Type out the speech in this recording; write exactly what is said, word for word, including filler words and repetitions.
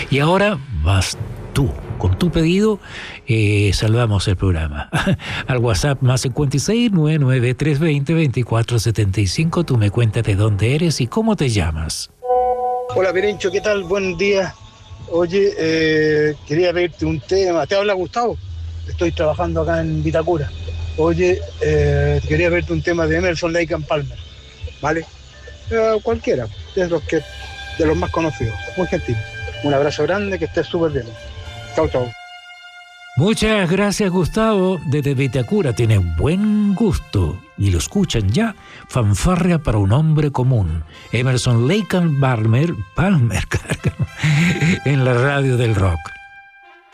Y ahora vas tú. Con tu pedido, eh, salvamos el programa. Al WhatsApp más cincuenta y seis, nueve nueve tres dos cero, veinticuatro setenta y cinco. Tú me cuentas de dónde eres y cómo te llamas. Hola, Perencho, ¿qué tal? Buen día. Oye, eh, quería pedirte un tema. ¿Te habla Gustavo? Estoy trabajando acá en Vitacura. Oye, eh, quería pedirte un tema de Emerson, Lake and Palmer. ¿Vale? Eh, cualquiera, de los, que, de los más conocidos. Muy gentil. Un abrazo grande, que estés súper bien. Chau, chau. Muchas gracias, Gustavo. Desde Vitacura tiene buen gusto y lo escuchan ya. Fanfarria para un hombre común. Emerson, Lake and Palmer, Palmer, en la radio del rock.